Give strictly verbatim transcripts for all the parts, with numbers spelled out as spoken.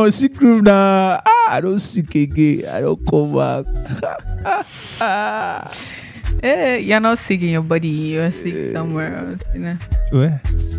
on sick room now. Ah, I don't sick again. I don't come back. Eh, you're not sick in your body. You're sick uh, somewhere else. You know. Where?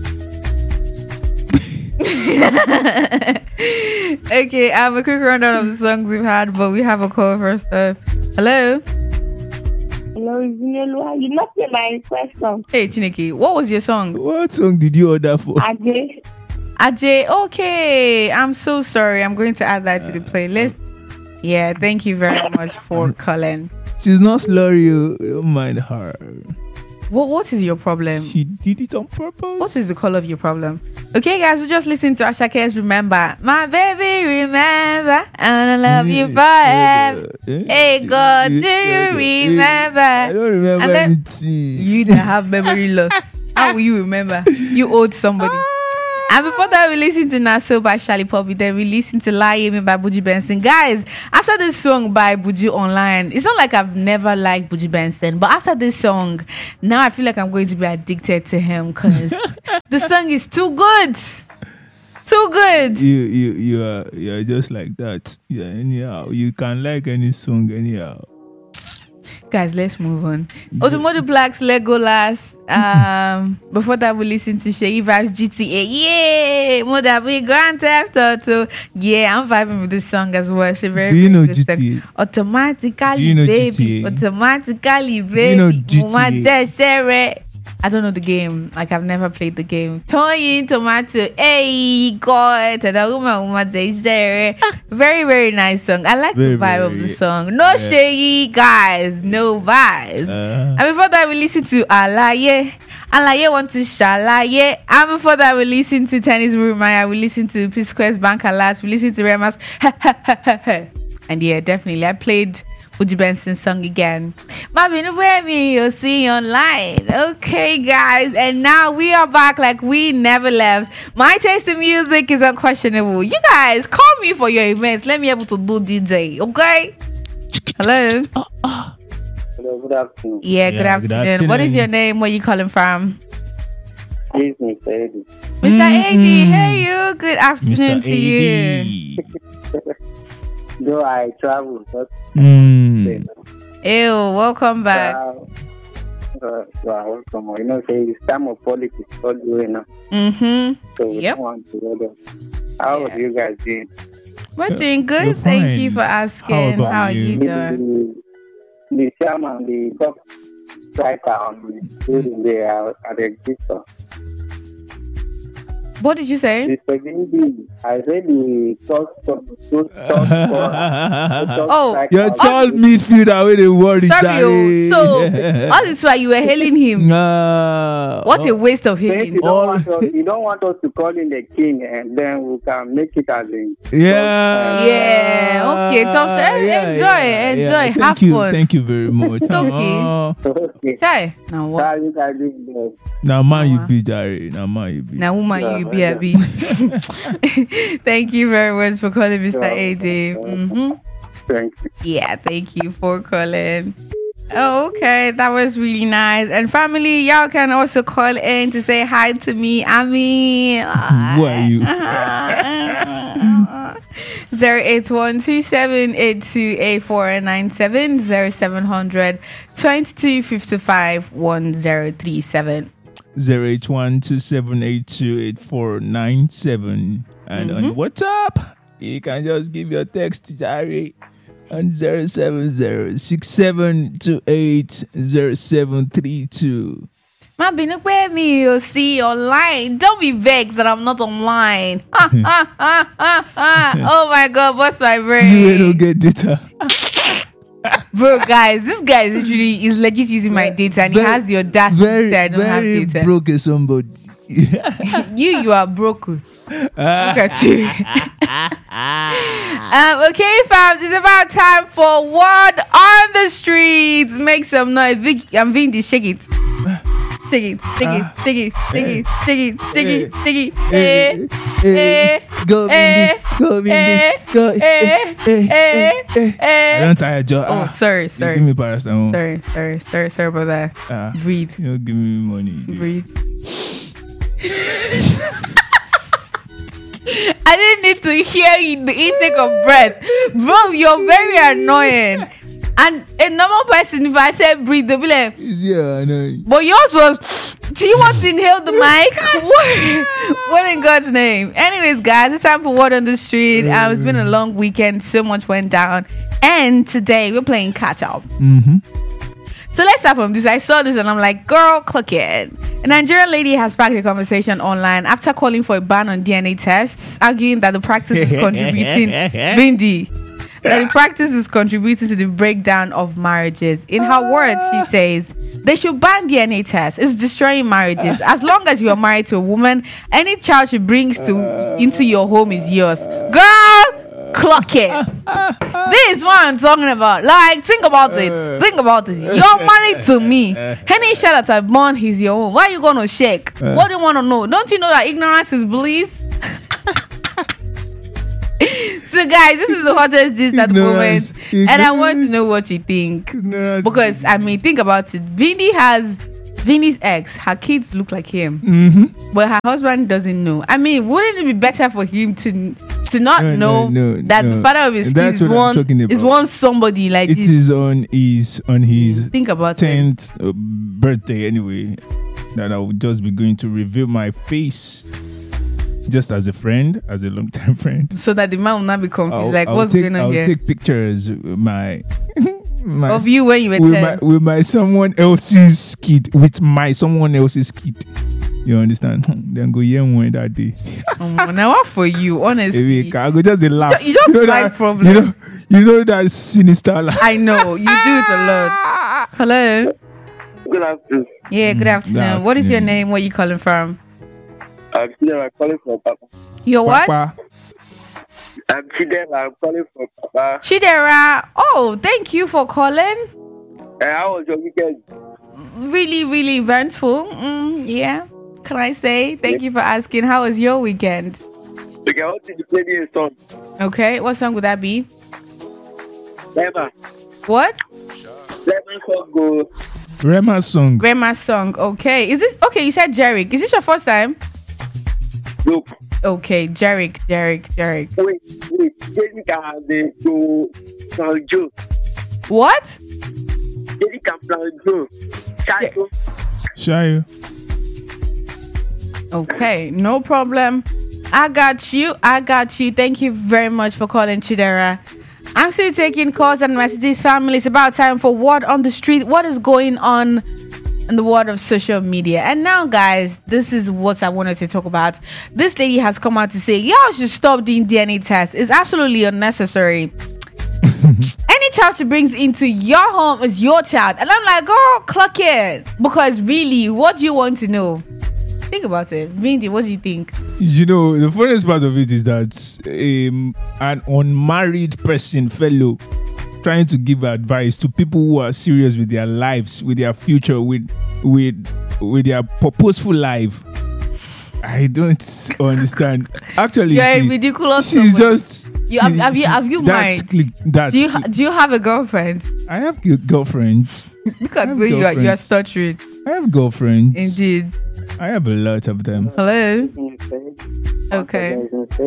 Okay, I have a quick rundown of the songs we've had, but we have a call first up. Hello. Hello, Zinelua. You not play my request song. Hey, Chineke, what was your song? What song did you order for? Ajay. Ajay, okay. I'm so sorry. I'm going to add that to the playlist. Yeah, thank you very much for calling. She's not slurry. Don't mind her. What What is your problem? She did it on purpose. What is the color of your problem? Okay, guys, we just listened to Ashake's Remember. My baby, remember, and I love you forever. Hey, God, do you remember? I don't remember And then, anything. you that have memory loss. How will you remember? You owed somebody. And before that, we listened to Naso by Charlie Poppy. Then we listened to Lie Me by Buju Benson. Guys, after this song by Buju Online, it's not like I've never liked Buju Benson, but after this song, now I feel like I'm going to be addicted to him because the song is too good. Too good. You you you are you are just like that. Yeah, anyhow. You can like any song anyhow. Guys, let's move on. Automotive Blacks, Legolas. Um, before that, we listened to Shay Vibes G T A. Yeah, Mother we Grand Theft Auto. Yeah, I'm vibing with this song as well. It's a very, Do you very know good G T A? song. Automatically, Do you know baby. G T A? Automatically, baby. you know G T A? Mama just share it. I don't know the game. Like, I've never played the game. Toy tomato. Hey, God. Very, very nice song. I like Very, the vibe very, of the song. No yeah. shaggy, guys. No vibes. Uh, And before that, we listened to Alaye. Alaye want to Shalaye. And before that, we listened to Tennis Maya. We listened to P Square's Bank Alat. We listened to Remas. And yeah, definitely. I played Buju Benson's song again. Mabinu where me you'll see online. Okay, guys, and now we are back like we never left. My taste in music is unquestionable. You guys call me for your events. Let me able to do D J. Okay. Hello. Hello, good afternoon. Yeah, good, Yeah, afternoon. good afternoon. What is your name? Where you calling from? Please, Mister Eddie. Mister Mm-hmm. Adi. Hey, you. Good afternoon Mister to you. A D. Though I travel, but Mm. Ew. Welcome back. uh, uh, well, welcome. You know, say it's time of politics all the way now. Mm-hmm. So we Yep. don't want to go there. How Yeah. are you guys doing? We're Yeah, doing good. you're Thank fine. you for asking. How about How are you? you doing? The, the chairman, the top striker on the building there are, are the exister. What did you say? The second, I said the top, top, top, top, top Oh, striker Your on the- child midfielder where they worry. Sorry, oh. So all this while you were hailing him. Nah. What a waste of Since hailing. you don't, All- want us, you don't want us to call in the king, and then we can make it as a Yeah. Yeah, okay, tough. Eh, enjoy, enjoy, Thank have you, fun. Thank you very much. It's okay. Uh, okay. Chai. Now what? How you guys doing there? now man you Wow. be Jare. Now man you be. Now woman Yeah, you be yeah. a bee. Thank you very much for calling, Mister Yeah. A D. Mm-hmm. Thank you. Yeah, thank you for calling. Oh, okay, that was really nice. And family, y'all can also call in to say hi to me. I mean, Who are you? Zero eight one two seven eight two eight four nine seven zero seven hundred twenty two fifty five one zero three seven. Zero eight one two seven eight two eight four nine seven. And on WhatsApp, you can just give your text Jare on zero seven zero six seven two eight zero seven three two. Ma binu pe me you see online. Don't be vexed that I'm not online. Ah, ah, ah, ah, ah. Oh my god, what's my You brain? don't get data. Bro, guys, this guy is literally is legit using my data and Very- he has the audacity to Very, say I don't very have data. broke as somebody. You, you are broken. Look at you. um, okay, fams, it's about time for Word on the Streets. Make some noise. Vic, I'm Vindy, shake it. Shake it, shake it, shake it, shake it, shake it, shake it, shake it. Eh, eh, Go, eh, Vindy. Go, eh, Vindy. Go. eh, eh, eh, eh, eh. I eh. don't tire Joe. Oh, Ah, sorry, you sorry. Give me paracetamol. Sorry, sorry, sorry, sorry about that. Ah, Breathe, you don't give me money. breathe. I didn't need to hear you- the intake of breath. Bro, you're very annoying. And a normal person, if I said breathe, they'll be like, Yeah, I know. but yours was, do you want to inhale the mic? What, what in God's name? Anyways, guys, it's time for Word on the Street. Um, it's been a long weekend. So much went down. And today we're playing catch up. Mm-hmm. So let's start from this. I saw this and I'm like, girl, click it. A Nigerian lady has sparked a conversation online after calling for a ban on D N A tests, arguing that the practice is contributing, Vindi, that the practice is contributing to the breakdown of marriages. In her words, she says, they should ban D N A tests. It's destroying marriages. As long as you are married to a woman, any child she brings to into your home is yours. Girl, clock it. This is what I'm talking about. Like, think about it. Think about it. You're married to me. Any child that I born, he's your own. Why are you gonna shake? What do you want to know? Don't you know that ignorance is bliss? So, guys, this is the hottest gist at the moment, Ignorance. and I want to know what you think. Ignorance. Because I mean, think about it. Vinny has Vinny's ex. Her kids look like him, Mm-hmm. but her husband doesn't know. I mean, wouldn't it be better for him to to not No, know no, no, that no. the father of his That's kids is what I'm one talking is about. one somebody like It this? is on his on his Think about it. tenth uh, birthday anyway that I would just be going to reveal my face just as a friend, as a long time friend. So that the man will not be confused. I'll- like, I'll what's take, going on I'll here? take pictures with my, my Of you when you were with my ten. with my someone else's kid with my someone else's kid. You understand? Then go yeah one that day. Um, now what for you, honestly? I go just a laugh. You just know like that, problem. You know, you know that sinister laugh. I know you do it a lot. Hello. Good afternoon. Yeah. Good afternoon. good What is your afternoon. name? Where you calling from? I'm Chidera calling for Papa. Your what? Papa, I'm Chidera. I'm calling for Papa. Chidera. Oh, thank you for calling. And how was your weekend? Really, really eventful. Mm, yeah. Can I say? Thank you for asking. How was your weekend? Okay, I want to play the song. Okay. What song would that be? Emma. What? Let me song go. Rema's song. Grandma's song. Okay. Is this okay? You said Jarek. Is this your first time? Look. Okay, Jarek, Jarek, Jarek. Wait, wait. Jessica has the to Plan Joe. What? Jessica Plan Joe. Chacho. Shayo. Okay, no problem. I got you. I got you. Thank you very much for calling, Chidera. I'm still taking calls and messages. Family, it's about time for Word on the Street. What is going on in the world of social media? And now, guys, this is what I wanted to talk about. This lady has come out to say, y'all should stop doing D N A tests. It's absolutely unnecessary. Any child she brings into your home is your child. And I'm like, girl, clock it. Because really, what do you want to know? Think about it. Vindy, what do you think? You know, the funniest part of it is that um, an unmarried person, fellow, trying to give advice to people who are serious with their lives, with their future, with with with their purposeful life. I don't understand. Actually, You're a she- ridiculous. she's someone. just. You- have- she- have you- she- have you that's mind? click- that's Do you click. ha- do you have a girlfriend? I have g- girlfriends. Look at have the way you are, you are girlfriends. stuttering. I have girlfriends. Indeed. I have a lot of them. Hello. Okay.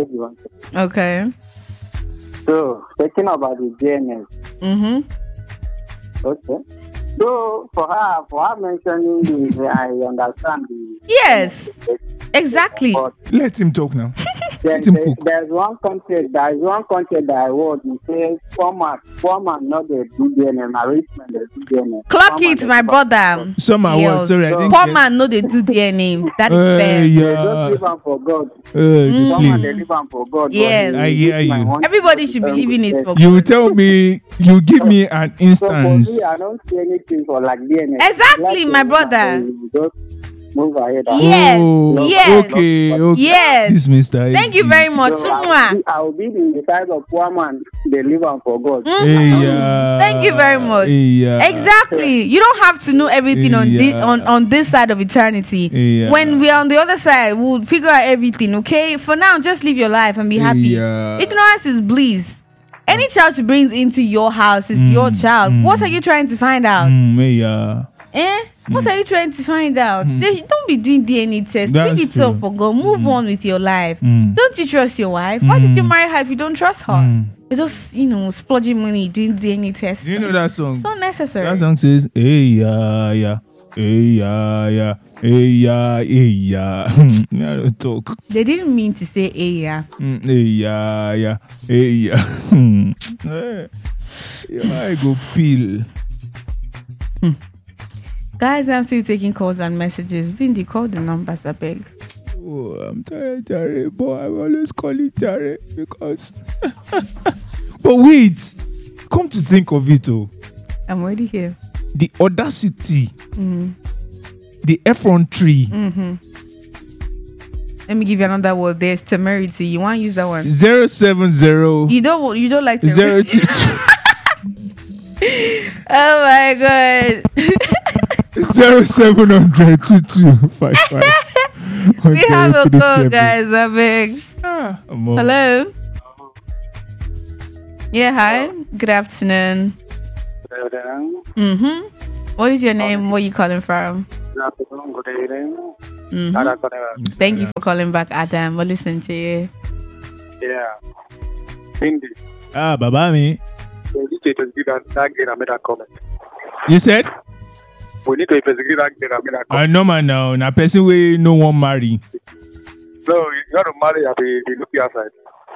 Okay. So, talking about the D N A. Mm-hmm. Okay. So, for her, for her mentioning this, I understand the. Yes. Exactly. But Let him talk now. there, Let him there, cook. there's one country, there is one country that I work. It says, former, former, not the do D N A, narration, the do D N A. Clock Former, it, the my do- brother. Some are Yo, what? Sorry, I didn't Poor get- man, no, they do D N A. That is Uh, fair. They yeah. don't live am for God. Uh, the Former, play. they live am for God. but Yes. he- I he hear might you. want Everybody to should be um, leaving it for You God. tell me, you give me an So for instance. me, I don't see anything for like D N A. Exactly, Like, my uh, brother. we Just move ahead. Yes, Oh, yes. Okay, okay. Yes. This Mister Thank you very much. So I'll, Mwah. be, I'll be the side of poor man. They live am for God. Mhm. Hey, yeah. Thank you very much. Hey, yeah. Exactly. You don't have to know everything on this Yeah. on, on this side of eternity. Yeah. When we are on the other side, we'll figure out everything. Okay. For now, just live your life and be happy. Yeah. Ignorance is bliss. Any child she brings into your house is Mm, your child. mm. What are you trying to find out? Mm, hey, yeah. Eh? What are you trying to find out? Mm. They, don't be doing D N A test. That's Take it true. up for God. Move Mm. on with your life. Mm. Don't you trust your wife? Why did you Mm. marry her if you don't trust her? Mm. You're just, you know, splurging money doing D N A tests. Do you know that song? It's not necessary. That song says, "Hey ya ya, hey ya ya, hey ya hey ya." I don't talk. They didn't mean to say A, yeah. Mm, Hey ya ya, hey ya. Hmm. Eh, yeah, I go peel. Guys, I'm still taking calls and messages. Vindy, call the numbers, I beg. Oh, I'm tired, Jare, but I always call it Jare because. But wait, come to think of it, oh, I'm already here. the audacity, Mm. the effrontery. Mm-hmm. Let me give you another word. There's temerity. You want to use that one? Zero seven zero You don't. You don't like zero temerity. two two Oh my god. zero seven hundred two two five five. We have a call, guys. I beg. Ah, I'm on. Hello. Yeah. Hi. Good afternoon. Mm-hmm. What is your name? Where are you calling from? Mm-hmm. Thank you for calling back, Adam. We'll listen to you. Yeah. Hindi. Ah, Baba me. We need to investigate that that girl that made that comment. You said? We need to investigate that girl that made that I comment. know man now. Na person we no one marry. No, you got to marry and be, be looking outside.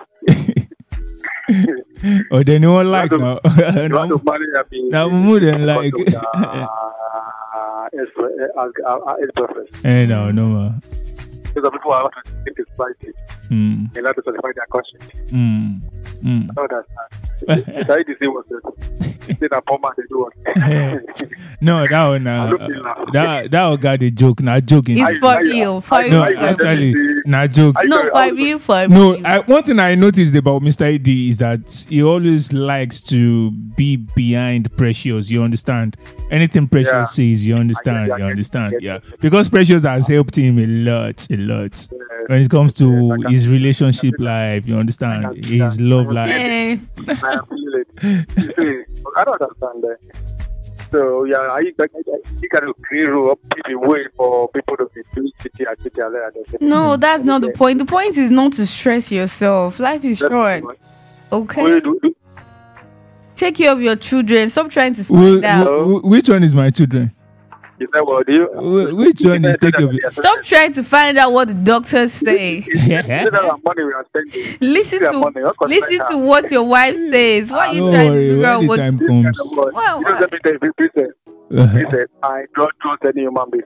Or they no one like You now. You want Now to marry and be... now more than like. Uh, ex-girlfriend. Eh no no man. Because people are want to think it's Friday. Hmm. They like to certify their conscience. Hmm. Hmm. I know that. It's how you say what it's say that poor man they do what. No, that one. I Uh, look in now. that that one got the joke. Not joking. It's I- for I- real. For I- real. No, I- for I- real. actually, not joke. I- No, I- for real. For No, real. I, one thing I noticed about Mister E D is that he always likes to be behind Precious. You understand? Anything Precious Yeah. says, you understand. I get- I You get- understand? I get Yeah, it. because Precious has helped him a lot, a lot when it comes to Yeah, I can- his relationship life. You I understand? can- His love life. Eh, I feel it. You see, I don't understand that. So yeah, I you can create a pretty way for people to be doing city and city and that. no, that's not the point. The point is not to stress yourself. Life is That's short. the point. Okay. What do- do- Take care of your children. Stop trying to Wh- find out. wh- which one is my children? You say what do you? Wh- Which one is take care of it? Stop trying to find out what the doctors say. You say that money we are spending. Listen Yeah, to money, what concern listen her? to what your wife says. Why are you Don't trying to worry, figure out when the what? time This comes. kind of word. Well, You know, let me tell you, listen, Uh-huh. listen, I don't trust any human being.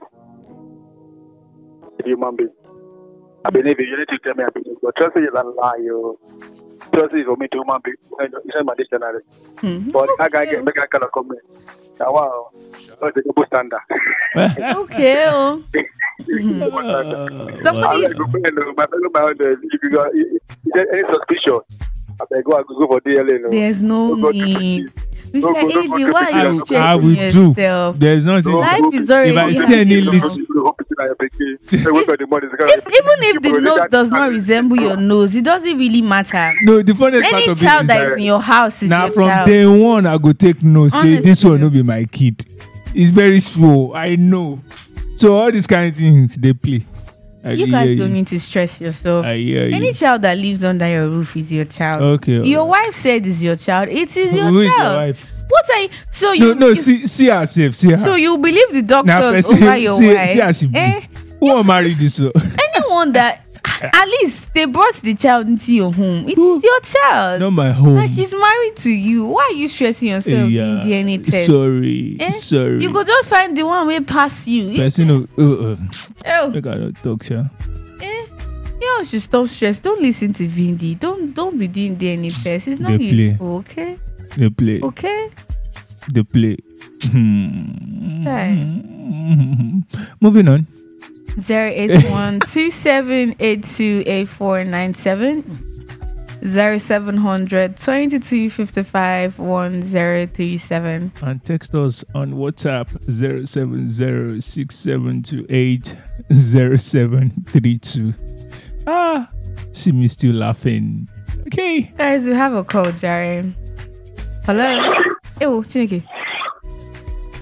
Human being. I believe you. You need to tell me I believe. But trust is a lie, you. Trust is for me to human being. It's not my dictionary. Mhm. But I can get make a kind of comment. Now, wow. That's the double standard. Okay. Oh. Uh, Somebody- I like to know, my fellow my own, if you got is there any suspicion, I beg go, I go for D L A. No? There's no Don't go to need. Don't go- Mister don't go Eddie, to why the are you hospital. I stressing will do. yourself? There's nothing. No. Life is already If I see happening. any little- If, even if the nose does not resemble your nose, it doesn't really matter. No, the funniest part Any of it child is that that is in your house is now your from child. day one I go take notes. Say this Honestly. one no be my kid. It's very sure. I know. So all these kind of things they play. I You hear guys you. don't need to stress yourself. I hear you. Any child that lives under your roof is your child. Okay. Your alright. wife said is your child. It is your Who is your child. wife? What are you? So No, you no. you- See, see herself. See her. so you believe the Now, doctors person- over your see, wife? see how she be. Eh? Who will marry this one? Anyone that at least they brought the child into your home. It Who? is your child. Not my home. And she's married to you. Why are you stressing yourself Yeah. in D N A test? Sorry. Eh? Sorry. You go just find the one way past you. Person of uh, uh, Oh, I gotta talk, sha. eh? You all should stop stress. Don't listen to Vindy. Don't don't be doing D N A test. It's not They play. useful. Okay. They play. Okay. They play. Hmm. Right. Moving on. Zero eight one two seven eight two eight four nine seven. Zero seven hundred twenty two fifty five one zero three seven. And text us on WhatsApp zero seven zero six seven two eight zero seven three two. Ah, see me still laughing. Okay. Guys, we have a call, Jerry. Hello. Oh, Chineke.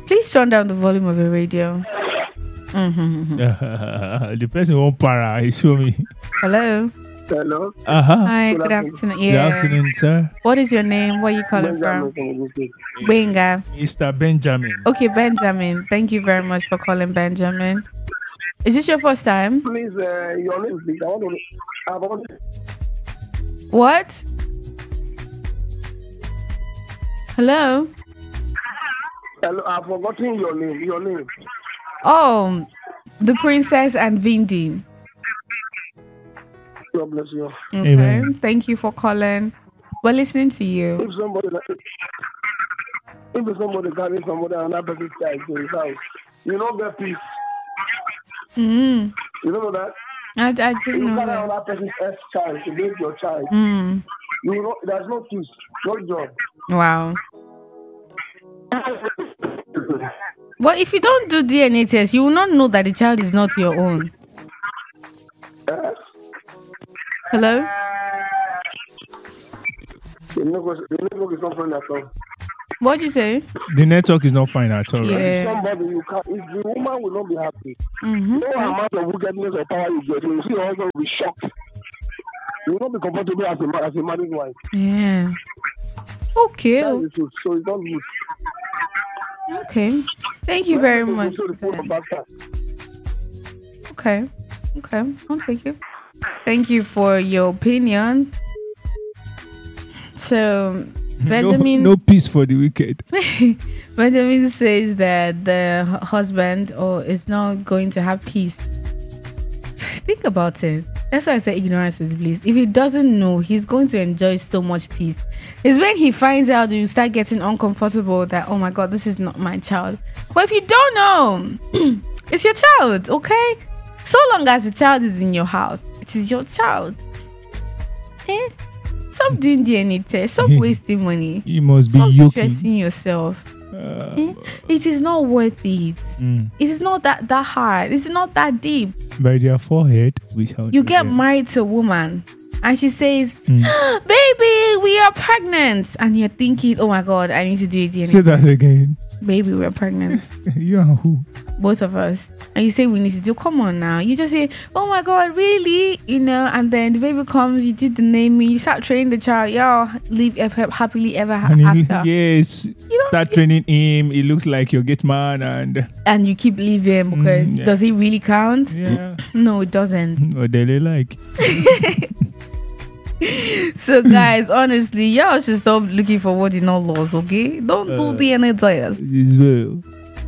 Please turn down the volume of your radio. Mm-hmm. The person won't para. He show me. Hello. Hello. Uh-huh. Hi, Good good afternoon. afternoon. Good Yeah. afternoon, sir. What is your name? Where are you calling from? Benga. Mister Benjamin. Okay, Benjamin. Thank you very much for calling, Benjamin. Is this your first time? Please, uh, your name, please. I want to. I want to What? Hello? Hello, I've forgotten your name. Your name. Oh, the princess and Vindi. God bless you. Okay. Amen. Thank you for calling. We're listening to you. If somebody, if somebody carries somebody another person's child to his house, you don't get peace. Mm. You don't know that. I, I didn't You know carry that. another person's ex child to make your child. Mm. You know, there's no peace, no joy. Wow. Well, if you don't do D N A test, you will not know that the child is not your own. Yes. Hello? The network the network is not fine at all. What'd you say? The network is not fine at all, right? Yeah. Somebody you can, if the woman will not be happy, Mm-hmm. no amount of wickedness or power you get, you see your husband will be shocked. You will not be comfortable as a man, as a married wife. Yeah. Okay. That is the truth. So it's not good. Okay. Thank you very When much. people go to the phone about that. Okay. Okay. I'll take it. Thank you for your opinion. So, Benjamin. No, no peace for the wicked. Benjamin says that the hu- husband or is not going to have peace. Think about it. That's why I say ignorance is bliss. If he doesn't know, he's going to enjoy so much peace. It's when he finds out you start getting uncomfortable that, oh my God, this is not my child. But if you don't know, it's your child, okay? So long as the child is in your house, it is your child. Eh? Stop doing D N A test. Stop wasting money. You must be Stop yoking. stressing yourself. Uh, Eh? It is not worth it. mm. It is not that, that hard. It's not that deep. By their forehead, we shall. You do get them. married to a woman and she says, Mm. baby, we are pregnant. And you're thinking, oh my God, I need to do a D N A Say that again. Baby, we're pregnant. You are who? Both of us. And you say we need to do, come on now. You just say, oh my God, really? You know, and then the baby comes, you do the naming, you start training the child. Y'all live ep- ep- happily ever ha- And he, after. yes, know, start training him. It looks like your gate man, and And you keep leaving because Mm, yeah. does it really count? yeah, No, it doesn't. what do they like? So guys, honestly, y'all should stop looking for what in all laws, okay? Don't do Uh, D N A test. As well.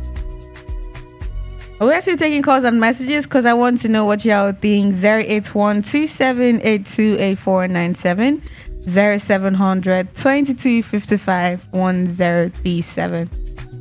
We're still taking calls and messages because I want to know what y'all think. zero eight one two seven eight two eight four nine seven, zero seven hundred twenty-two fifty-five one zero three seven.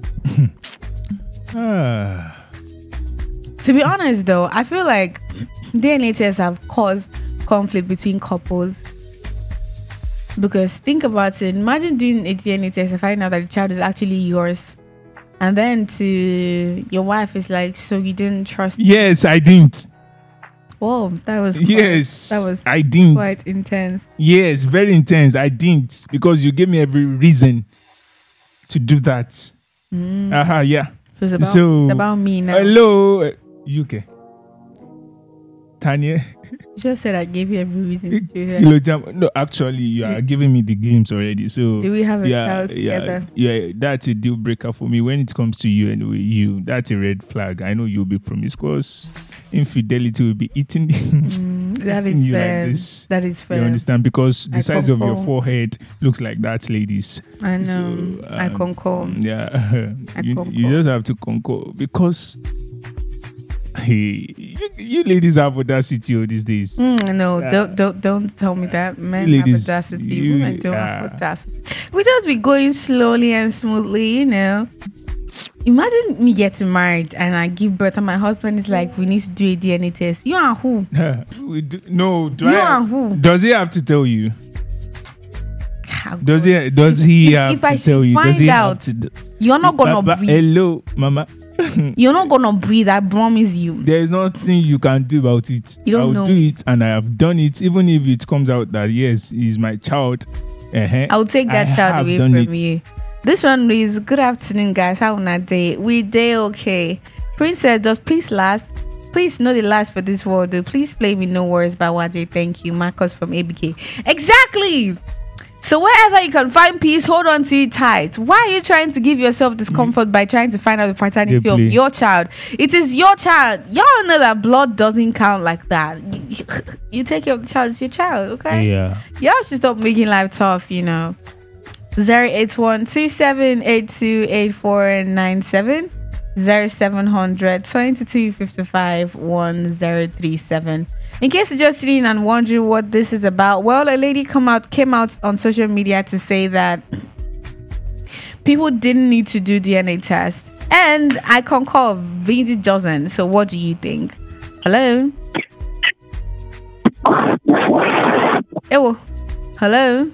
Ah, To be honest though, I feel like D N A tests have caused conflict between couples. Because think about it, imagine doing a D N A test and finding out that the child is actually yours. And then to your wife is like, so you didn't trust. yes, I didn't. Whoa, that was quite, Yes, that was I didn't. quite intense. Yes, very intense. I didn't because you gave me every reason to do that. Mm. Uh-huh, yeah. So it's about, So, it's about me now. Hello, uh, U K. Tanya. You just said I gave you every reason to do that. Kilojam. No, actually, you are giving me the glimpse already. So Do we have a yeah, child yeah, together? yeah, that's a deal breaker for me. When it comes to you anyway, you that's a red flag. I know you'll be promiscuous. Infidelity will be eating, Mm, that eating is you like fair. this. That is You fair. understand? Because the I size of your concur. forehead looks like that, ladies. I know. So, I um, concur. Yeah, I you, concur. you just have to concur because hey, you, you ladies have audacity oh, these days. Mm, no, Yeah. don't don't don't tell me that. Men Ladies, have audacity. you- Women don't ah. have audacity. We just be going slowly and smoothly, you know. Imagine me getting married and I give birth and my husband is like, we need to do a D N A test. You are who? we do, no, do You I, are who? does he have to tell you? Ah, Does God. he? Does he If- have if to I tell should you? Does find he out, have to? Do, You're not gonna Baba, breathe. hello, Mama. You're not gonna breathe. I promise you. There is nothing you can do about it. You don't I'll know. do it, and I have done it. Even if it comes out that yes, he's my child. Uh-huh, I'll take that I child have away done from it. you. This one is good afternoon, guys. How on day? We day okay. Princess, does peace last? Please know the last for this world. Though. Please play me No Worries by Wade. Thank you. Marcus from A B K. Exactly. So wherever you can find peace, hold on to it tight. Why are you trying to give yourself discomfort by trying to find out the paternity of your child? It is your child. Y'all know that blood doesn't count like that. You, you take care of the child, it's your child, okay? Yeah. Y'all should stop making life tough, you know. zero eight one two seven eight two eight four nine seven zero seven hundred twenty-two fifty-five one zero three seven. In case you're just sitting and wondering what this is about, well, a lady come out came out on social media to say that people didn't need to do D N A test, and I concur. Vindy doesn't. So, what do you think? Hello. Ewo. Hello.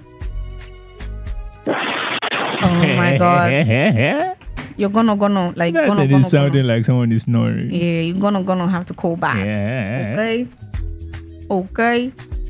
Oh my God. You're gonna gonna like that gonna is gonna, sounding gonna, like someone is snoring. yeah, you're gonna gonna have to call back. Yeah. Okay. Okay.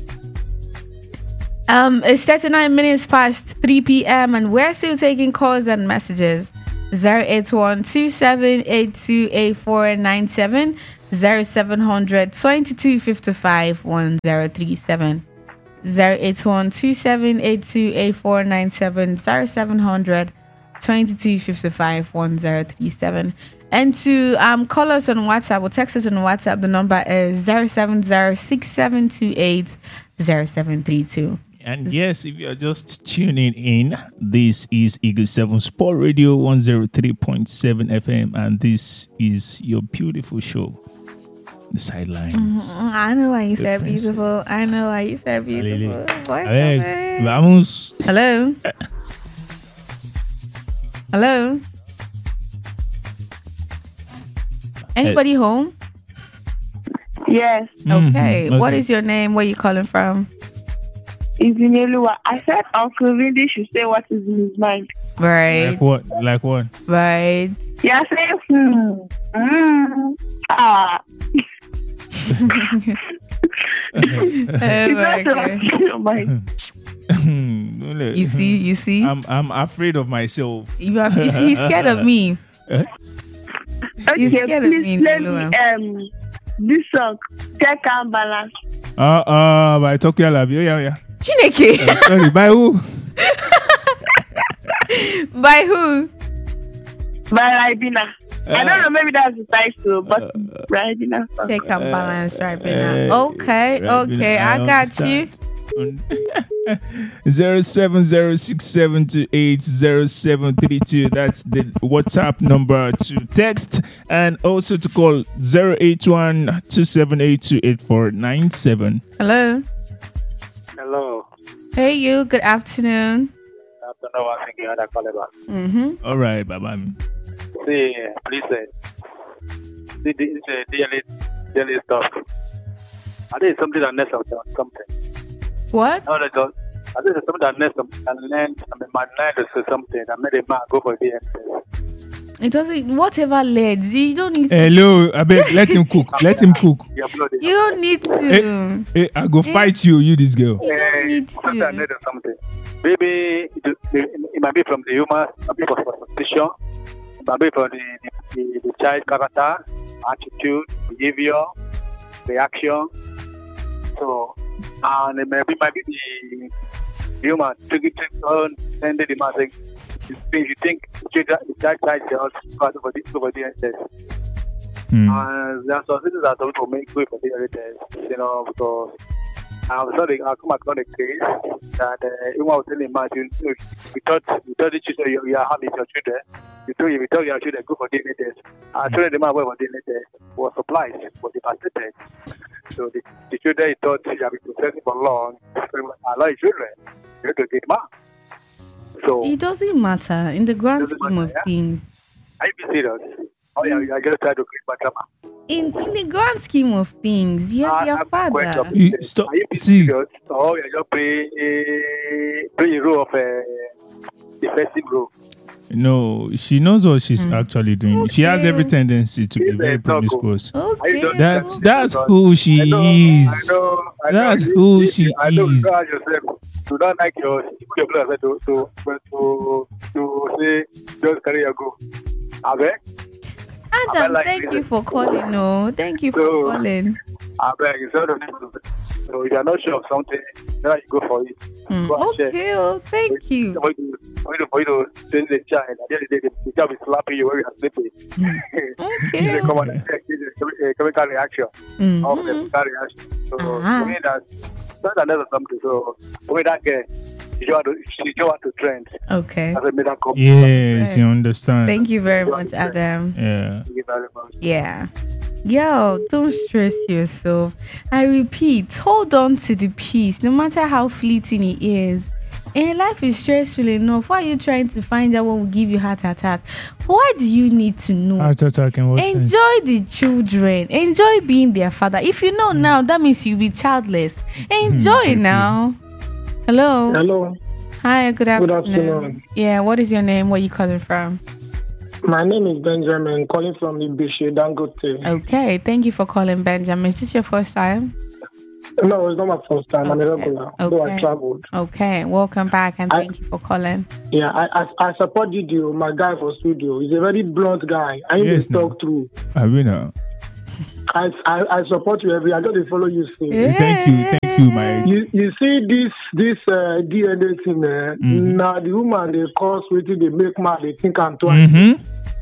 Um, it's thirty-nine minutes past three p.m. and we're still taking calls and messages. zero eight one two seven eight two eight four nine seven zero seven hundred twenty-two fifty-five one zero three seven. zero eight one two seven eight two eight four nine seven zero seven hundred twenty-two fifty-five one zero three seven. And to um call us on WhatsApp or text us on WhatsApp, the number is zero seven zero six seven two eight zero seven three two. And yes, if you're just tuning in, this is Eagle seven Sport Radio one oh three point seven F M, and this is your beautiful show, The Sidelines. Mm, I know why you The said princess. beautiful. I know why you said beautiful. Alele. Voice Hey, of it. vamos. Hello. Hello. Anybody home? Yes, Okay. Mhm, What okay. is your name? Where you calling from? it's in Elua. I said Uncle Vindy should say what is in his mind. Right. Like what? Like what? Right. Yeah, say, hmm, hmm, ah. Oh It's my not God. what's in your mind. You see, you see, I'm I'm afraid of myself. you are, he's, he's scared of me. He's Okay, scared of me, please play me Elua. um this song, Check and Balance. Uh uh by Tokyo Lab. Yeah, yeah, yeah. Chineke. Uh, sorry, by who? By who? By Ribina. I don't know, maybe that's the title, but Ribina. song. Check and balance right Uh, now. Okay, right, okay, I got you. Zero seven zero six seven two eight zero seven three two. That's the WhatsApp number to text, and also to call zero eight one two seven eight two eight four nine seven. Hello. Hello. Hey, you. Good afternoon. I don't know what I think you had a call about. Mm-hmm. All right, bye bye. See, please say. See, this is a daily, daily stuff. I think it's something that needs something. something. What? No, no, no. I think it's something that needs something. And learn, I mean, my learn to say something that made a man go for the end. It doesn't. Whatever led. You don't need to. Hello, I beg, let him cook. Let him cook. You upload it. You don't need to. Hey, I go fight you, you this girl. You don't need Something that to. needs something. Maybe it, it, it might be from the human, it might be from the position, it might be from the, the, the, the child character, attitude, behavior, reaction. So, and it maybe might be the human tricky trick on sending the man saying, if you think the child child child pass over the over the test. Hmm. And there are some things that some people make good for the test, you know, because I'm sorry, I come across a case that uh, even I was telling man, you, you, you thought you thought the children you, you are having your children, you told you, you told your children go for D N A test. I told the man went for D N A test was supplied for the first test. So the, the children thought you have been processing for long. I like children. You have to get man. So It doesn't matter in the grand Doesn't scheme of matter, yeah? things. are you being serious? Oh yeah, I just try to create my drama. In in the grand scheme of things, you're Ah, your I'm father. question. You stop. Are you being See, serious? Oh, you just play a play a role of a defensive role. no, she knows what she's actually doing. She has Okay. every tendency to be She's very a dog. promiscuous. Are you Okay. done? That's that's who she I know, is. I know, I know. That's You- who you- she I know, is. you guys yourself. to not like your your brother to to to to say just carry your go. Abe? Adam, like thank this. you for calling. No, thank you for So- calling. Abe, instead of so if you're not sure of something, then you go for it. Hmm, Go and check. Okay, oh, thank you. For you to for you to, for you to send the child, at the end of the day, the child is slapping you when you are sleeping. Okay. It's a common effect, it's a chemical reaction of the Mhm. chemical reaction. So Uh-huh. for me, that's that's another something. So for me, that girl, she just want to she just want to trend Okay. as a middle couple. Yes, you understand. Thank you very much, Adam. Yeah. Thank you very much. Yeah. Yo, don't stress yourself. I repeat, hold on to the peace, no matter how fleeting it is. And life is stressful enough. Why are you trying to find out what will give you heart attack? Why do you need to know? Heart attack and what sense? Enjoy the children. Enjoy being their father. If you know now, that means you'll be childless. Enjoy now. Hello. Hello, Hi, good afternoon. afternoon. Yeah, what is your name? Where are you calling from? my name is Benjamin, calling from Ibishe, Dangote. Okay, thank you for calling, Benjamin. Is this your first time? No, it's not my first time. I'm a Okay. regular, though I Okay. traveled. Okay, welcome back and I- thank you for calling. Yeah, I, I I support Didio, my guy for studio. He's a very blunt guy. I need Yes, to no. talk through. I mean, uh, I, I I support you every. I got to follow you. Soon. Yeah. thank you, thank you, my. You you see this this uh, D N A thing, uh, Mhm. now the woman they cause wetin they make man they think I'm twice. Mm-hmm.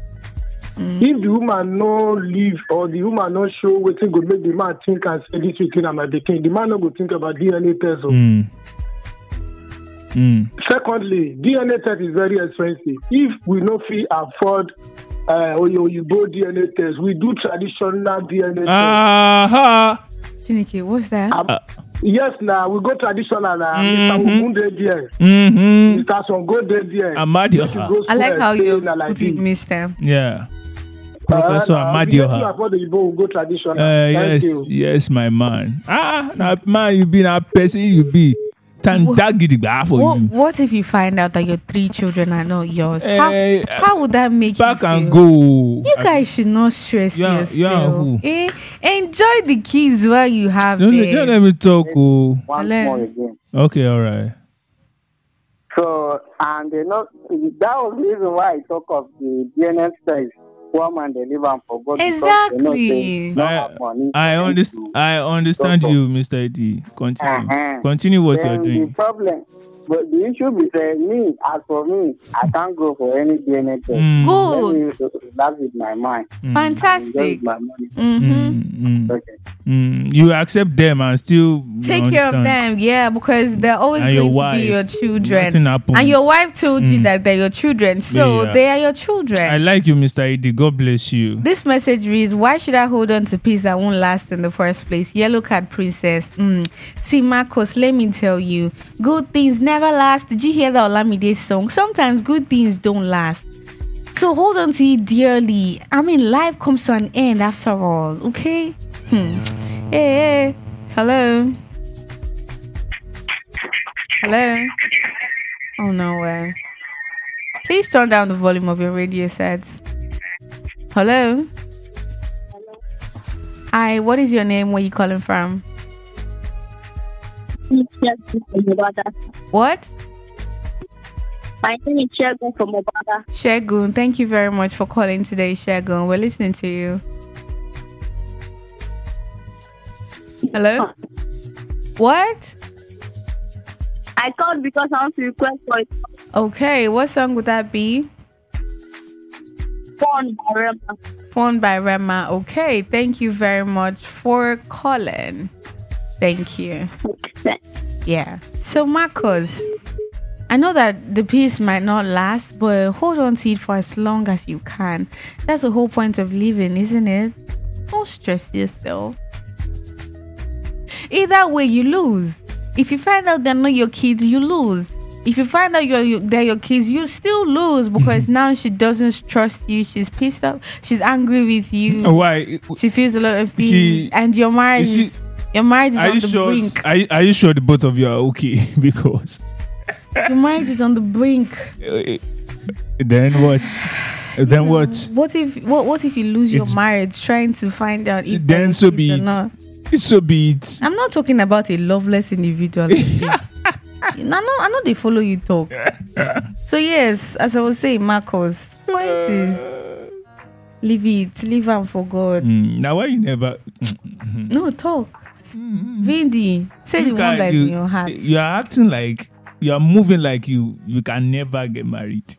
If the woman no leave or the woman no show wetin go make the man think and say this wetin am I pikin, the man no go think about D N A test. o. Mm. Mm. Secondly, D N A test is very expensive. If we no fit afford uh, Oyibo D N A test, we do traditional D N A test. Aha. Chineke, what's that? Um, uh, yes, now we go traditional. Now, Mhm. Mister Ogun dey there, Mm-hmm. Mister Songo dey there. Amadioha. Make you go I like swear, how say you na like put it, this. mister. Yeah. Professor Uh, now, if Amadioha. you afford Oyibo, we go traditional. Uh, Thank yes, you. yes, my man. Ah, now man, you be na person you be. Tandagidigba for What, you. what if you find out that your three children are not yours? How, Eh, how would that make Back you and feel? go. You guys should not stress You are- yourself. you are who? Eh, enjoy the kids while you have Don't, them. don't let me talk. Oh. Once Hello. more again. Okay, all right. So, and you know, that was the reason why I talk of the D N S test. One man they live and forgot. because they know Exactly. they don't I- have money I to understand. I understand Doctor. you, Mister Edi. Continue. Uh-huh. Continue what Then you're the doing. problem, but the issue is uh, me, as for me, I can't go for any D N A test. Mm, Good. Let me relax with my mind. mm, Fantastic. Just my money. Mm-hmm. mm, mm, Okay. mm. You accept them and still Take care of understand. them, yeah, because they're always And your going to wife. be your children. Nothing happened. And your wife told you Mm. that they're your children, so Yeah. they are your children. I like you, Mister Edi. God bless you. This message reads, why should I hold on to peace that won't last in the first place? Yellow card princess. Mm. See, Marcos, let me tell you, good things never last. Did you hear the Olamide song? Sometimes good things don't last. So hold on to it dearly. I mean, life comes to an end after all, okay? Hmm. Hey, hey. Hello? Hello? Oh, no way. Please turn down the volume of your radio sets. Hello? Hi, what is your name? Where you calling from? What? My name is Shegun from Obada. Shegun, thank you very much for calling today, Shegun. We're listening to you. Hello? What? I called because I want to request for a Okay, what song would that be? phone by Rema. Phone by Rema. Okay, thank you very much for calling. Thank you. Yeah. So, Marcos, I know that the peace might not last, but hold on to it for as long as you can. That's the whole point of living, isn't it? Don't stress yourself. Either way, you lose. If you find out they're not your kids, you lose. If you find out you're, you, they're your kids, you still lose because now she doesn't trust you. She's pissed off. She's angry with you. Why? She feels a lot of things, She- and your marriage is she- is your marriage is Are on you the sure? brink. Are, you- are you sure the both of you are okay? Because Your marriage is on the brink. uh, then what? Then what? What if what what if you lose your It's- marriage trying to find out if Then they're so kids be or it. not? So be it. I'm not talking about a loveless individual. like you. know, I know they follow you talk. So yes, as I was saying, Marcos, point is leave it, leave am for God. Mm, now why you never? No, talk. Vindy, say the You one can- that's you- in your heart. You are acting like you are moving like you you can never get married.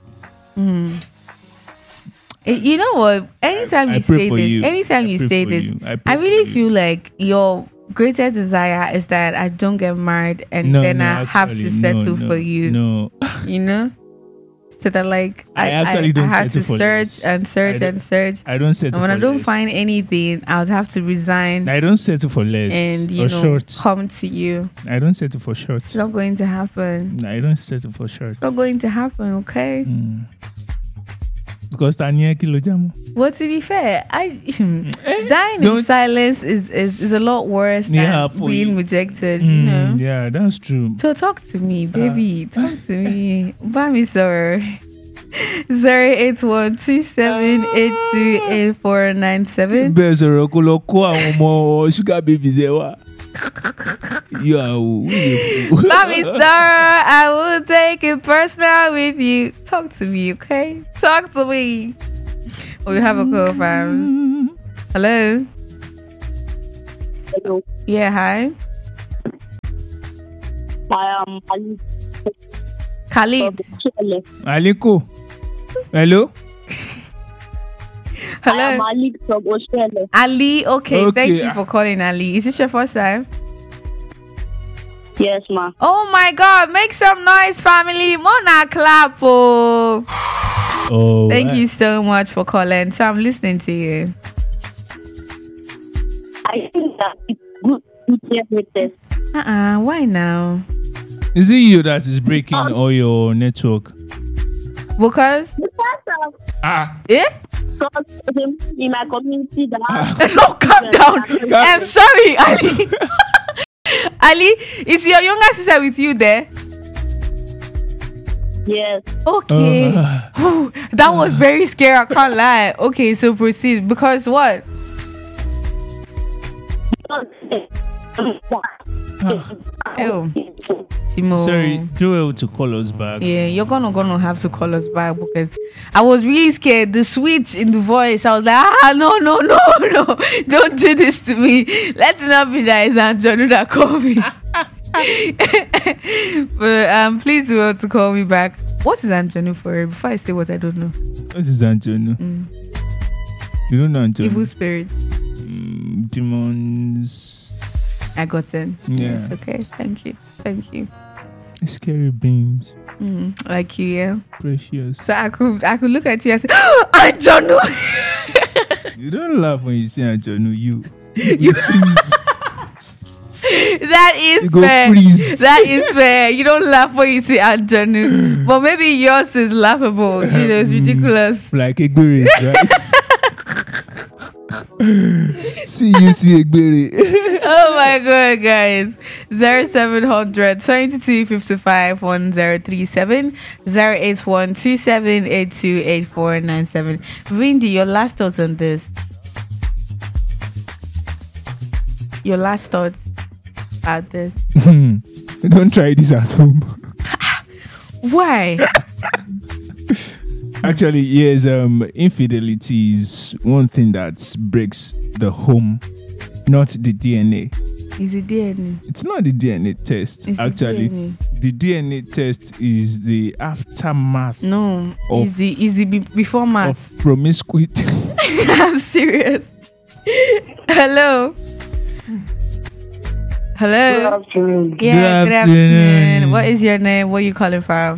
Eh, You know what? Anytime I you pray say for this, you. anytime I you pray say for this, you. I pray I for really you. feel like your greatest desire is that I don't get married and No, then no, I have actually, to settle no, no, for you. No, You know? So that like I I, actually I, don't I have to settle for search less. and search I and don't- search. I don't settle And when for I don't less. find anything, I would have to resign I don't settle for less and you or know short. come to you. I don't settle for short. It's not going to happen. I don't settle for short. It's not going to happen, okay? Mm. Because Tanya kilo jamu. Well, to be fair, I dying in Eh, don't- silence is, is is a lot worse than Yeah, for being you. rejected. You Mm, know. Yeah, that's true. So talk to Uh. me, baby. talk to me. Buy me sir. Zero eight one two seven eight two eight four nine seven. Bẹ́ẹ̀ sọ̀rọ̀ kó lọ kó àwọn ọmọ sugar babies ẹ wá. You are who you fool. Mommy, sir, I will take it personal with you. Talk to me, okay? Talk to me. We have a call, fams. Hello. Hello. Yeah, hi. I am Ali Khalid. Chile. Aliko. Hello. I am Hello. Ali from Australia. Ali. Okay, Okay. thank you for calling, Ali. Is this your first time? Yes, ma. Oh my God! Make some noise, family. Mona clap. Oh. Oh. Thank I- you so much for calling. So I'm listening to you. I think that it's good to hear with this. Uh-uh. Why now? Is it you that is breaking all your network? Because Because Ah. eh? of them in my community that No, calm down. I'm sorry, Ali. Ali, is your younger sister with you there? yes. Okay. Whew, that was very scary. I can't lie. Okay, so proceed. Because what? Oh, Timo. Sorry, Joel to call us back. Yeah, you're gonna gonna have to call us back because I was really scared. The switch in the voice, I was like, ah, no, no, no, no, don't do this to me. Let's not be that it's Anjonu that called me. But um, please do well to call me back. What is Anjonu for? Before I say what I don't know, What is Anjonu? Mm. You don't know Anjonu? evil spirit. Mm, demons. I got it. Yeah. Yes. Okay. Thank you. Thank you. Scary beams. Mm, like you, yeah. Precious. So I could I could look at you and say, Anjonu. You don't laugh when you say Anjonu. You. You- That is You go fair. freeze. That is fair. You don't laugh when you say Anjonu. But maybe yours is laughable. You know, it's ridiculous. Like Egbere, right? See you, see Egbere. Oh my god, guys. Zero seven hundred twenty two fifty five one zero three seven zero eight one two seven eight two eight four nine seven. Vindy, your last thoughts on this? Your last thoughts about this? Don't try this at home. Why? Actually, yes, um, infidelity is one thing that breaks the home, not the D N A. Is it D N It's not the D N A test. It's the Actually, D N the D N A test is the aftermath A? No. Of- Is the is the be- before math? of promiscuity. I'm serious. Hello. Good Hello. afternoon. Yeah, Good good afternoon. afternoon. What is your name? Where you calling from?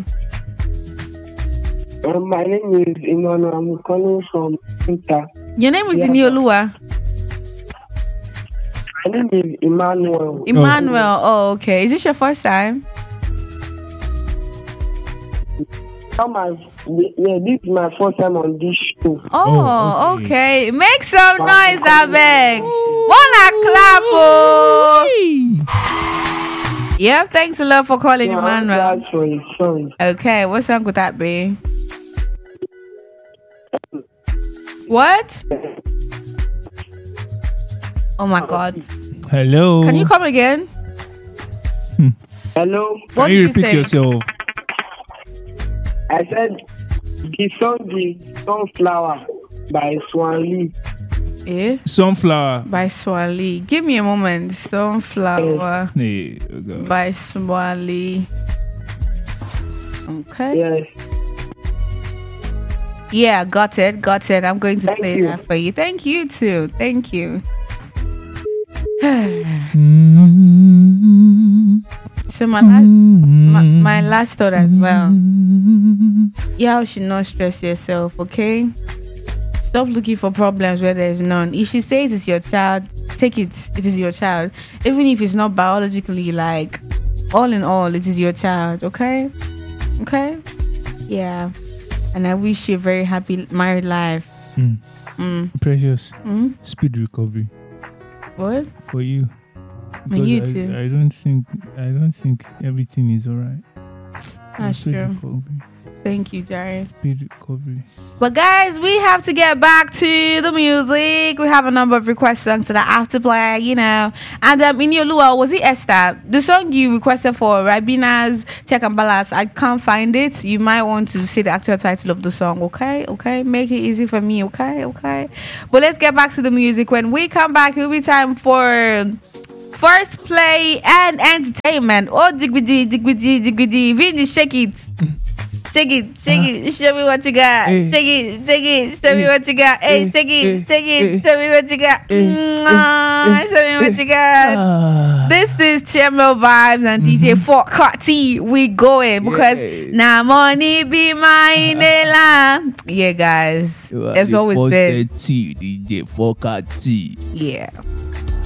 Um, my name is Emmanuel. I'm calling from Inter. Your name is Yeah. Iniolua. My name is Emmanuel. Emmanuel. Oh, okay. Is this your first time? Come on. Yeah, this is my first time on this show. Oh, Oh, okay. okay. Make some noise, Abeg. Wanna clap, oh. Yep, thanks a lot for calling, Yeah, I'm Emmanuel. glad for his song. Okay, what song could that be? What? Oh my god. Hello. Can you come again? Hello. What Can you did you repeat say? yourself? I said the song is Sunflower by Swan Lee. Eh? Sunflower. By Swali. Give me a moment. Sunflower Hey, oh God. by Swali. Okay. Yes. Yeah, got it. Got it. I'm going to Thank play you. that for you. Thank you too. Thank you. So my last, my, my last thought as well. Y'all should not stress yourself, okay? Stop looking for problems where there is none. If she says it's your child, take it. It is your child. Even if it's not biologically, like, all in all, it is your child, okay? Okay? Yeah. And I wish you a very happy married life. Mm. Mm. Precious. Mm. Speed recovery What? for you. And you Because too. I, I don't think I don't think everything is alright. That's Speed true. recovery. Thank you, Jerry. Speed recovery. But guys, we have to get back to the music. We have a number of request songs that I have to play, you know. And um, in your Lua, was it Esther? The song you requested for Rabina's Check and Balance, I can't find it. You might want to say the actual title of the song, okay? Okay, make it easy for me, okay? Okay. But let's get back to the music. When we come back, it'll be time for first play and entertainment. Oh, digbidi, digbidi, digbidi. Really shake it. Shake it, shake it, show me what you got. Eh. Shake it, shake it, show me Eh. what you got. Hey, Eh. shake Eh. it, shake Eh. it, show me what you got. Eh. Mwah, show me what you got. Ah. This is T M L Vibes and D J Fort Carty. We going because Yes. now money be mine. la. Yeah, guys, You are that's the always been. four thirty D J four thirty. Yeah.